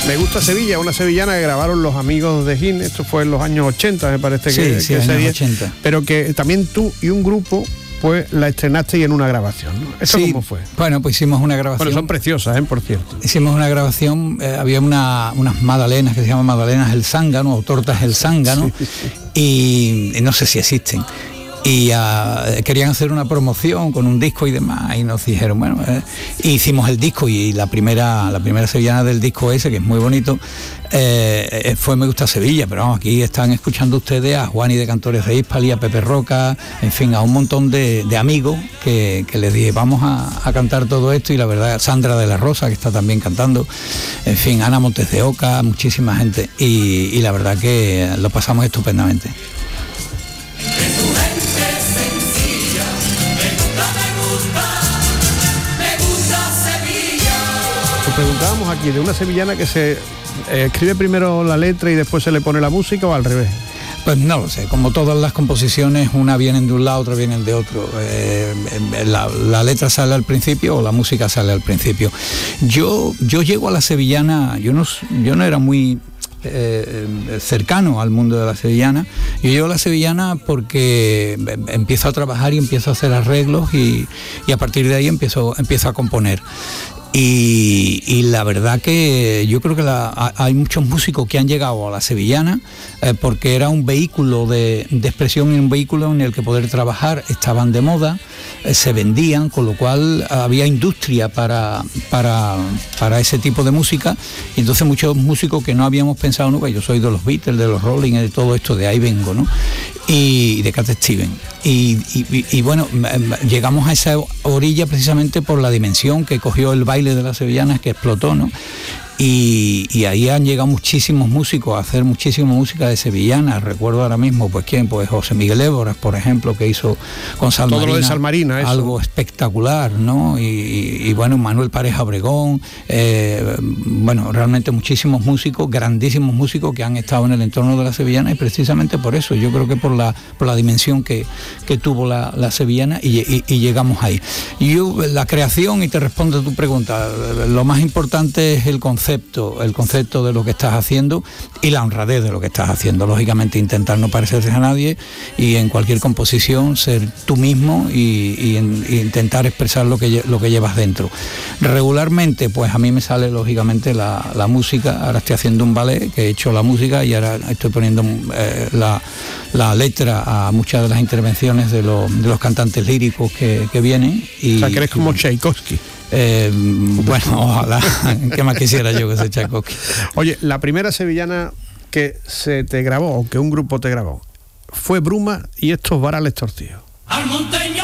Me gusta Sevilla, una sevillana que grabaron los amigos de Gin, esto fue en los años 80, me parece que años 80. Pero que también tú y un grupo pues la estrenasteis en una grabación, ¿no? ¿Eso cómo fue? Bueno, pues hicimos una grabación. Bueno, son preciosas, por cierto. Hicimos una grabación, había unas magdalenas que se llaman magdalenas el zángano o tortas el zángano, y no sé si existen. Y querían hacer una promoción con un disco y demás, y nos dijeron, bueno, hicimos el disco, y la primera sevillana del disco ese, que es muy bonito, fue Me gusta Sevilla, pero vamos, aquí están escuchando ustedes a Juani de Cantores de Hispali, a Pepe Roca, en fin, a un montón de amigos que les dije, vamos a cantar todo esto, y la verdad, Sandra de la Rosa, que está también cantando, en fin, Ana Montes de Oca, muchísima gente, y la verdad que lo pasamos estupendamente. Preguntábamos aquí de una sevillana que se escribe primero la letra y después se le pone la música, o al revés. Pues no lo sé, como todas las composiciones, una vienen de un lado, otra vienen de otro. La letra sale al principio o la música sale al principio. Yo llego a la sevillana, yo no era muy cercano al mundo de la sevillana. Yo llego a la sevillana porque empiezo a trabajar y empiezo a hacer arreglos, y a partir de ahí empiezo a componer. Y la verdad que yo creo que hay muchos músicos que han llegado a la sevillana porque era un vehículo de expresión, y un vehículo en el que poder trabajar. Estaban de moda, se vendían, con lo cual había industria para ese tipo de música, y entonces muchos músicos que no habíamos pensado nunca, yo soy de los Beatles, de los Rolling, de todo esto, de ahí vengo, ¿no? Y de Cat Stevens. Y bueno, llegamos a esa orilla precisamente por la dimensión que cogió el baile de las sevillanas, que explotó, ¿no? Y ahí han llegado muchísimos músicos a hacer muchísima música de sevillanas. Recuerdo ahora mismo, pues quién, pues José Miguel Éboras, por ejemplo, que hizo con Salmarina, todo lo de Salmarina, eso. Algo espectacular, ¿no? Y bueno, Manuel Pareja Obregón, bueno, realmente muchísimos músicos, grandísimos músicos que han estado en el entorno de la sevillana, y precisamente por eso, yo creo que por la dimensión que tuvo la sevillana, y llegamos ahí. Y yo, la creación, y te respondo a tu pregunta, lo más importante es el concepto de lo que estás haciendo y la honradez de lo que estás haciendo. Lógicamente, intentar no parecerse a nadie, y en cualquier composición ser tú mismo, y intentar expresar lo que llevas dentro. Regularmente, pues a mí me sale lógicamente la música. Ahora estoy haciendo un ballet, que he hecho la música, y ahora estoy poniendo la letra a muchas de las intervenciones de los cantantes líricos que vienen. O sea, que eres como Tchaikovsky. Bueno, ojalá, que más quisiera yo que sea Tchaikovsky. Oye, la primera sevillana que se te grabó, o que un grupo te grabó, fue Bruma y estos Varales Torcidos. Al monteño